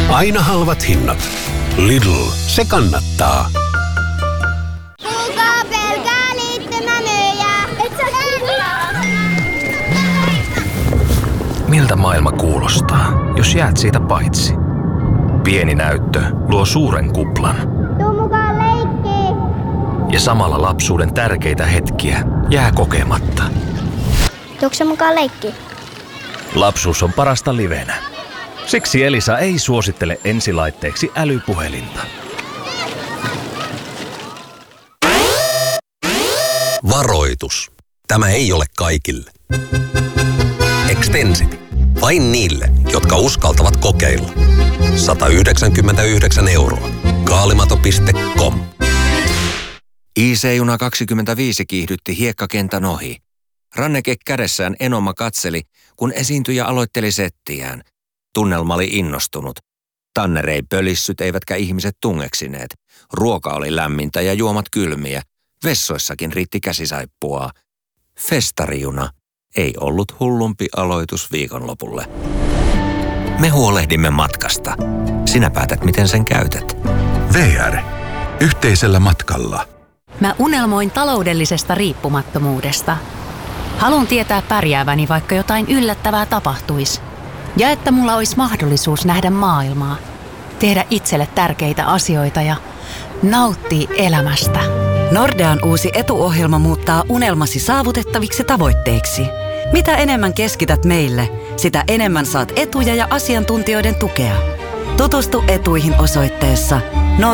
Aina halvat hinnat. Lidl, se kannattaa. Tulkaa pelkää liittymänöjä. Et sä Miltä maailma kuulostaa, jos jäät siitä paitsi? Pieni näyttö luo suuren kuplan. Tuu mukaan leikkiin. Ja samalla lapsuuden tärkeitä hetkiä jää kokematta. Tuukse mukaan leikkiin? Lapsuus on parasta livenä. Siksi Elisa ei suosittele ensilaitteeksi älypuhelinta. Varoitus. Tämä ei ole kaikille. Extensity. Vain niille, jotka uskaltavat kokeilla. 199 €. Kaalimato.com. IC-juna 25 kiihdytti hiekkakentän ohi. Ranneke kädessään Enoma katseli, kun esiintyjä aloitteli settiään. Tunnelma oli innostunut. Tanner ei pölissyt eivätkä ihmiset tungeksineet. Ruoka oli lämmintä ja juomat kylmiä. Vessoissakin riitti käsisaippua. Festarijuna ei ollut hullumpi aloitus viikonlopulle. Me huolehdimme matkasta. Sinä päätät, miten sen käytät. VR. Yhteisellä matkalla. Mä unelmoin taloudellisesta riippumattomuudesta. Haluan tietää pärjääväni, vaikka jotain yllättävää tapahtuisi. Ja että mulla olisi mahdollisuus nähdä maailmaa, tehdä itselle tärkeitä asioita ja nauttia elämästä. Nordean uusi etuohjelma muuttaa unelmasi saavutettaviksi tavoitteiksi. Mitä enemmän keskität meille, sitä enemmän saat etuja ja asiantuntijoiden tukea. Tutustu etuihin osoitteessa